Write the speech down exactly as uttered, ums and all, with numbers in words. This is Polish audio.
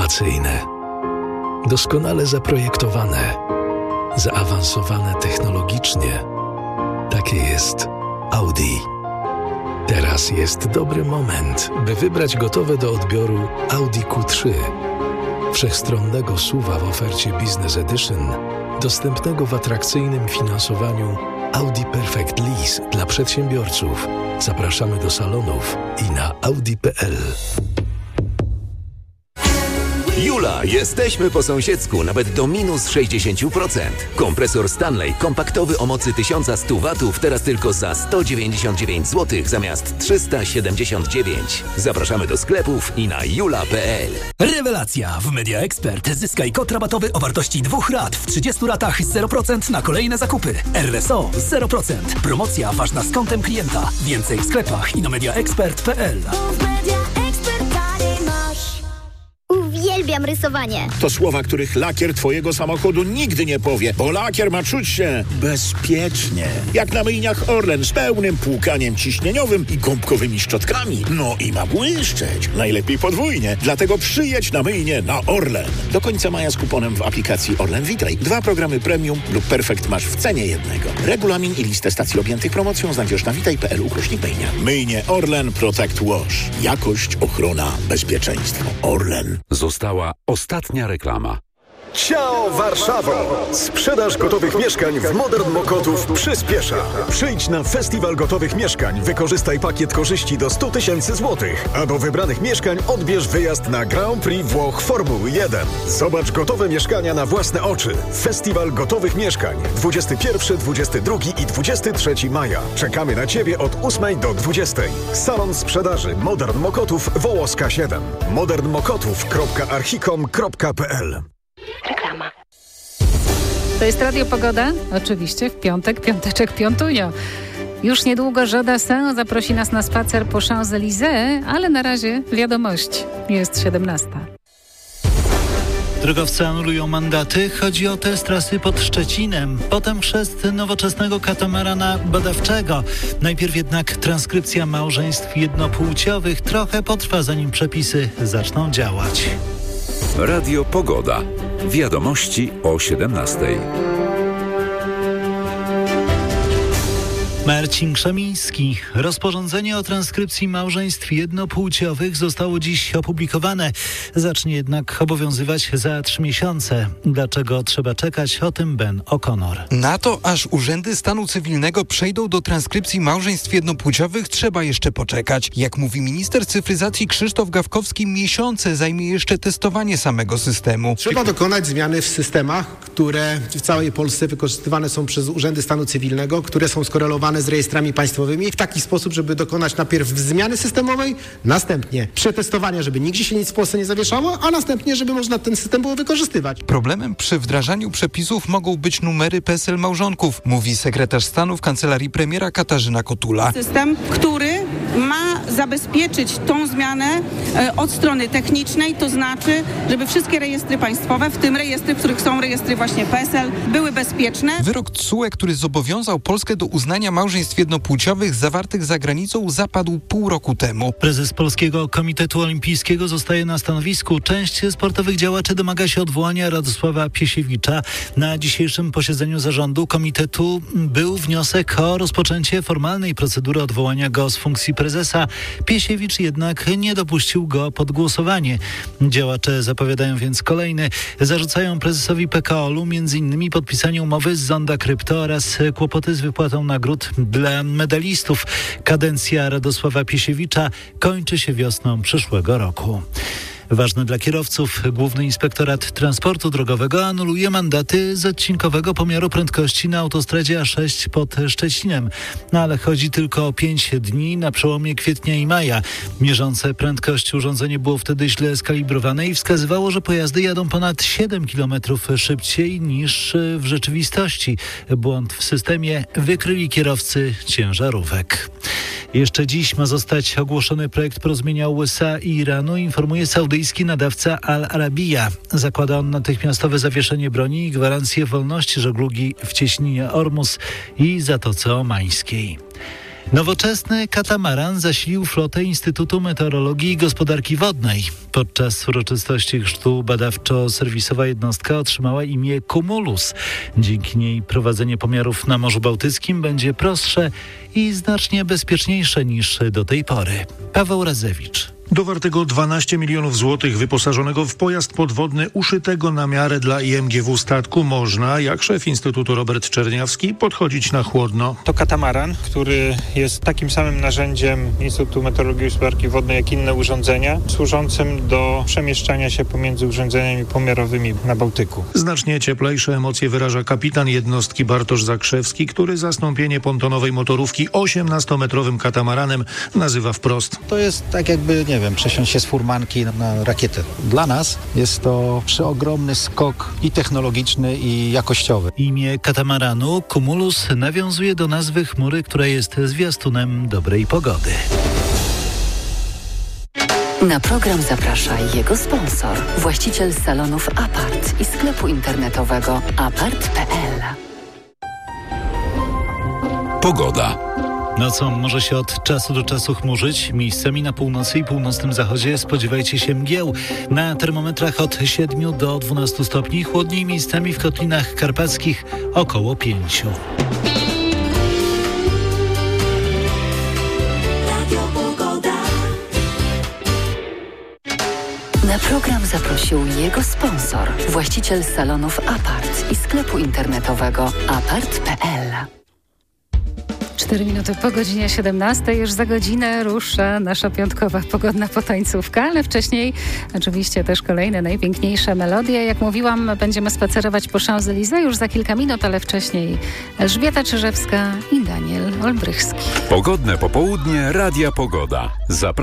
innowacyjne, doskonale zaprojektowane, zaawansowane technologicznie. Takie jest Audi. Teraz jest dobry moment, by wybrać gotowe do odbioru Audi Q trzy. Wszechstronnego S U V-a w ofercie Business Edition, dostępnego w atrakcyjnym finansowaniu Audi Perfect Lease dla przedsiębiorców. Zapraszamy do salonów i na audi kropka p l. Jula, jesteśmy po sąsiedzku, nawet do minus sześćdziesiąt procent. Kompresor Stanley kompaktowy o mocy tysiąc sto watów teraz tylko za sto dziewięćdziesiąt dziewięć złotych zamiast trzysta siedemdziesiąt dziewięć. Zapraszamy do sklepów i na jula kropka p l. Rewelacja! W Media Expert zyskaj kod rabatowy o wartości dwóch rat w trzydziestu ratach zero procent na kolejne zakupy. R S O zero procent. Promocja ważna z kontem klienta. Więcej w sklepach i na media expert kropka p l. Uwielbiam rysowanie. To słowa, których lakier twojego samochodu nigdy nie powie, bo lakier ma czuć się bezpiecznie. Jak na myjniach Orlen z pełnym płukaniem ciśnieniowym i gąbkowymi szczotkami. No i ma błyszczeć. Najlepiej podwójnie. Dlatego przyjedź na myjnię na Orlen. Do końca maja z kuponem w aplikacji Orlen Witaj. Dwa programy premium lub perfekt masz w cenie jednego. Regulamin i listę stacji objętych promocją znajdziesz na witaj kropka p l ukośnik myjnia. Myjnie Orlen Protect Wash. Jakość, ochrona, bezpieczeństwo. Orlen. Została ostatnia reklama. Ciao Warszawo! Sprzedaż gotowych mieszkań w Modern Mokotów przyspiesza. Przyjdź na Festiwal Gotowych Mieszkań, wykorzystaj pakiet korzyści do sto tysięcy złotych, a do wybranych mieszkań odbierz wyjazd na Grand Prix Włoch Formuły jeden. Zobacz gotowe mieszkania na własne oczy. Festiwal Gotowych Mieszkań dwudziestego pierwszego, dwudziestego drugiego i dwudziestego trzeciego maja. Czekamy na Ciebie od ósmej do dwudziestej. Salon sprzedaży Modern Mokotów Wołoska siedem. modern mokotów kropka archicom kropka p l. Reklama. To jest Radio Pogoda? Oczywiście w piątek, piąteczek, piątunio. Już niedługo Jada Saint zaprosi nas na spacer po Champs-Élysées, ale na razie wiadomość. Jest siedemnasta. Drogowcy anulują mandaty. Chodzi o test trasy pod Szczecinem. Potem chrzest nowoczesnego katamarana badawczego. Najpierw jednak transkrypcja małżeństw jednopłciowych. Trochę potrwa, zanim przepisy zaczną działać. Radio Pogoda. Wiadomości o siedemnastej. Marcin Krzemiński. Rozporządzenie o transkrypcji małżeństw jednopłciowych zostało dziś opublikowane. Zacznie jednak obowiązywać za trzy miesiące. Dlaczego trzeba czekać? O tym Ben O'Connor. Na to, aż urzędy stanu cywilnego przejdą do transkrypcji małżeństw jednopłciowych, trzeba jeszcze poczekać. Jak mówi minister cyfryzacji Krzysztof Gawkowski, miesiące zajmie jeszcze testowanie samego systemu. Trzeba dokonać zmiany w systemach, które w całej Polsce wykorzystywane są przez urzędy stanu cywilnego, które są skorelowane z rejestrami państwowymi w taki sposób, żeby dokonać najpierw zmiany systemowej, następnie przetestowania, żeby nigdzie się nic w Polsce nie zawieszało, a następnie, żeby można ten system było wykorzystywać. Problemem przy wdrażaniu przepisów mogą być numery P E S E L małżonków, mówi sekretarz stanu w kancelarii premiera Katarzyna Kotula. System, który ma zabezpieczyć tą zmianę e, od strony technicznej, to znaczy, żeby wszystkie rejestry państwowe, w tym rejestry, w których są rejestry właśnie P E S E L, były bezpieczne. Wyrok T S U E, który zobowiązał Polskę do uznania małżeństw jednopłciowych zawartych za granicą, zapadł pół roku temu. Prezes Polskiego Komitetu Olimpijskiego zostaje na stanowisku. Część sportowych działaczy domaga się odwołania Radosława Piesiewicza. Na dzisiejszym posiedzeniu zarządu komitetu był wniosek o rozpoczęcie formalnej procedury odwołania go z funkcji prezesa. Piesiewicz jednak nie dopuścił go pod głosowanie. Działacze zapowiadają więc kolejny. Zarzucają prezesowi P K O L u między innymi podpisanie umowy z Zonda Krypto oraz kłopoty z wypłatą nagród dla medalistów. Kadencja Radosława Piesiewicza kończy się wiosną przyszłego roku. Ważne dla kierowców. Główny Inspektorat Transportu Drogowego anuluje mandaty z odcinkowego pomiaru prędkości na autostradzie A sześć pod Szczecinem. No ale chodzi tylko o pięć dni na przełomie kwietnia i maja. Mierzące prędkość urządzenie było wtedy źle skalibrowane i wskazywało, że pojazdy jadą ponad siedem kilometrów szybciej niż w rzeczywistości. Błąd w systemie wykryli kierowcy ciężarówek. Jeszcze dziś ma zostać ogłoszony projekt porozumienia U S A i Iranu, informuje saudyjski nadawca Al Arabiya. Zakłada on natychmiastowe zawieszenie broni i gwarancję wolności żeglugi w cieśninie Ormus i Zatoce Omańskiej. Nowoczesny katamaran zasilił flotę Instytutu Meteorologii i Gospodarki Wodnej. Podczas uroczystości chrztu badawczo-serwisowa jednostka otrzymała imię Cumulus. Dzięki niej prowadzenie pomiarów na Morzu Bałtyckim będzie prostsze i znacznie bezpieczniejsze niż do tej pory. Paweł Razewicz. Do wartego dwanaście milionów złotych wyposażonego w pojazd podwodny uszytego na miarę dla I M G W statku można, jak szef Instytutu Robert Czerniawski, podchodzić na chłodno. To katamaran, który jest takim samym narzędziem Instytutu Meteorologii i Gospodarki Wodnej jak inne urządzenia, służącym do przemieszczania się pomiędzy urządzeniami pomiarowymi na Bałtyku. Znacznie cieplejsze emocje wyraża kapitan jednostki Bartosz Zakrzewski, który zastąpienie pontonowej motorówki osiemnastometrowym katamaranem nazywa wprost. To jest tak jakby, nie wiem, przesiąść się z furmanki na rakietę. Dla nas jest to przeogromny skok i technologiczny, i jakościowy. Imię katamaranu Cumulus nawiązuje do nazwy chmury, która jest zwiastunem dobrej pogody. Na program zaprasza jego sponsor, właściciel salonów Apart i sklepu internetowego apart kropka p l. Pogoda. Nocą może się od czasu do czasu chmurzyć. Miejscami na północy i północnym zachodzie spodziewajcie się mgieł. Na termometrach od siedmiu do dwunastu stopni. Chłodniej miejscami w Kotlinach Karpackich około pięciu. Na program zaprosił jego sponsor, właściciel salonów Apart i sklepu internetowego apart kropka p l. Cztery minuty po godzinie siedemnastej, już za godzinę rusza nasza piątkowa pogodna potańcówka, ale wcześniej oczywiście też kolejne najpiękniejsze melodie. Jak mówiłam, będziemy spacerować po Champs-Élysées już za kilka minut, ale wcześniej Elżbieta Czyżewska i Daniel Olbrychski. Pogodne popołudnie Radia Pogoda. Zapraszam.